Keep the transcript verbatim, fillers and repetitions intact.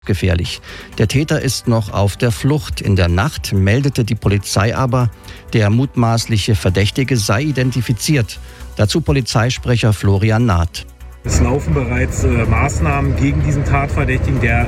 Gefährlich. Der Täter ist noch auf der Flucht. In der Nacht meldete die Polizei aber, der mutmaßliche Verdächtige sei identifiziert. Dazu Polizeisprecher Florian Naht. Es laufen bereits äh, Maßnahmen gegen diesen Tatverdächtigen, der